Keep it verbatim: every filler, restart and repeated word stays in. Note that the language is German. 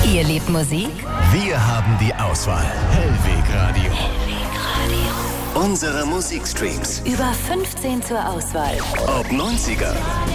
Ihr liebt Musik? Wir haben die Auswahl. Hellweg Radio. Hellweg Radio. Unsere Musikstreams. Über fünfzehn zur Auswahl. Ob neunziger,